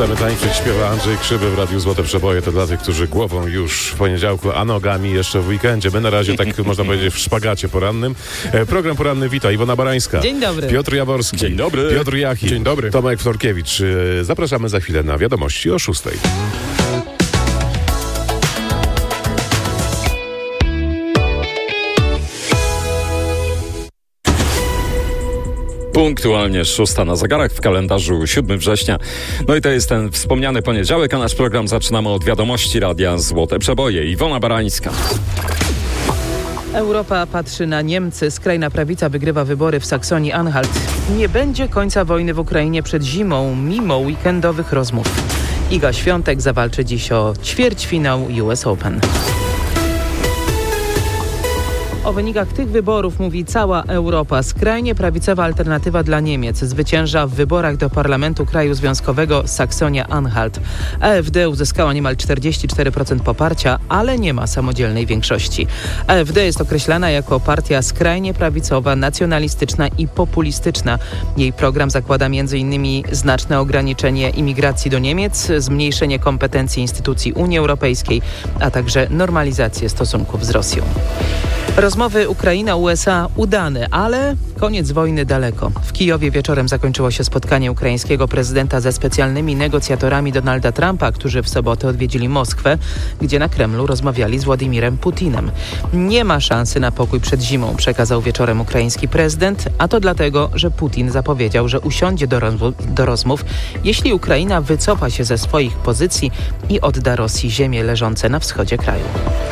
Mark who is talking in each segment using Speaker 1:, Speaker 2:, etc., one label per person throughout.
Speaker 1: Chcemy tańczyć, śpiewa Andrzej Krzywy w Radiu Złote Przeboje. To dla tych, którzy głową już w poniedziałku, a nogami jeszcze w weekendzie. My na razie, tak można powiedzieć, w szpagacie porannym. Program poranny wita Iwona Barańska.
Speaker 2: Dzień dobry.
Speaker 1: Piotr Jaworski.
Speaker 3: Dzień dobry.
Speaker 1: Piotr Jachim.
Speaker 3: Dzień dobry.
Speaker 1: Tomek Florkiewicz. Zapraszamy za chwilę na wiadomości o 6:00.
Speaker 3: Punktualnie 6 na zegarach, w kalendarzu 7 września. No i to jest ten wspomniany poniedziałek, a nasz program zaczynamy od wiadomości Radia Złote Przeboje. Iwona Barańska.
Speaker 2: Europa patrzy na Niemcy. Skrajna prawica wygrywa wybory w Saksonii-Anhalt. Nie będzie końca wojny w Ukrainie przed zimą, mimo weekendowych rozmów. Iga Świątek zawalczy dziś o ćwierćfinał US Open. O wynikach tych wyborów mówi cała Europa. Skrajnie prawicowa alternatywa dla Niemiec zwycięża w wyborach do Parlamentu Kraju Związkowego Saksonia-Anhalt. AfD uzyskała niemal 44% poparcia, ale nie ma samodzielnej większości. AfD jest określana jako partia skrajnie prawicowa, nacjonalistyczna i populistyczna. Jej program zakłada m.in. znaczne ograniczenie imigracji do Niemiec, zmniejszenie kompetencji instytucji Unii Europejskiej, a także normalizację stosunków z Rosją. Rozmowy Ukraina-USA udane, ale koniec wojny daleko. W Kijowie wieczorem zakończyło się spotkanie ukraińskiego prezydenta ze specjalnymi negocjatorami Donalda Trumpa, którzy w sobotę odwiedzili Moskwę, gdzie na Kremlu rozmawiali z Władimirem Putinem. Nie ma szansy na pokój przed zimą, przekazał wieczorem ukraiński prezydent, a to dlatego, że Putin zapowiedział, że usiądzie do rozmów, jeśli Ukraina wycofa się ze swoich pozycji i odda Rosji ziemie leżące na wschodzie kraju.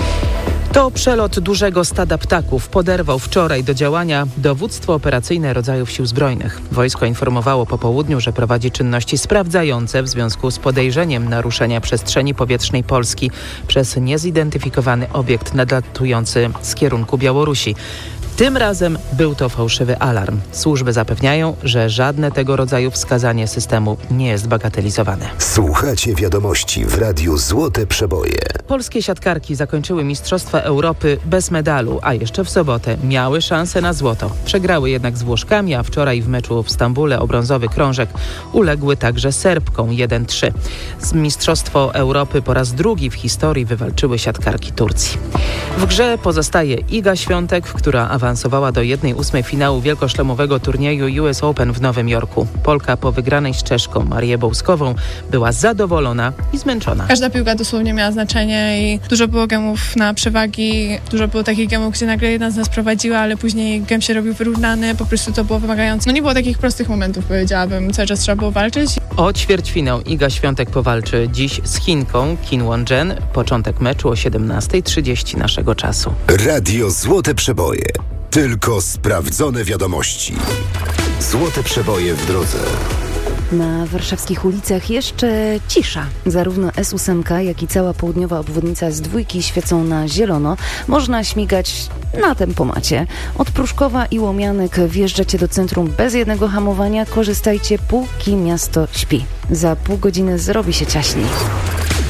Speaker 2: To przelot dużego stada ptaków poderwał wczoraj do działania Dowództwo Operacyjne Rodzajów Sił Zbrojnych. Wojsko informowało po południu, że prowadzi czynności sprawdzające w związku z podejrzeniem naruszenia przestrzeni powietrznej Polski przez niezidentyfikowany obiekt nadlatujący z kierunku Białorusi. Tym razem był to fałszywy alarm. Służby zapewniają, że żadne tego rodzaju wskazanie systemu nie jest bagatelizowane.
Speaker 4: Słuchacie wiadomości w Radiu Złote Przeboje.
Speaker 2: Polskie siatkarki zakończyły Mistrzostwa Europy bez medalu, a jeszcze w sobotę miały szansę na złoto. Przegrały jednak z Włoszkami, a wczoraj w meczu w Stambule o brązowy krążek uległy także Serbkom 1-3. Z Mistrzostwo Europy po raz drugi w historii wywalczyły siatkarki Turcji. W grze pozostaje Iga Świątek, która awansowała do 1/8 finału wielkoszlemowego turnieju US Open w Nowym Jorku. Polka po wygranej z Czeszką Marię Bołskową była zadowolona i zmęczona.
Speaker 5: Każda piłka dosłownie miała znaczenie i dużo było gemów na przewagi, dużo było takich gemów, gdzie nagle jedna z nas prowadziła, ale później gem się robił wyrównany, po prostu to było wymagające. No nie było takich prostych momentów, powiedziałabym, cały czas trzeba było walczyć.
Speaker 2: O ćwierćfinał Iga Świątek powalczy dziś z Chinką Kim Won-jen. Początek meczu o 17:30 naszego czasu.
Speaker 4: Radio Złote Przeboje. Tylko sprawdzone wiadomości. Złote Przeboje w drodze.
Speaker 6: Na warszawskich ulicach jeszcze cisza. Zarówno S8, jak i cała południowa obwodnica z dwójki świecą na zielono. Można śmigać na tempomacie. Od Pruszkowa i Łomianek wjeżdżacie do centrum bez jednego hamowania. Korzystajcie, póki miasto śpi. Za pół godziny zrobi się ciaśniej.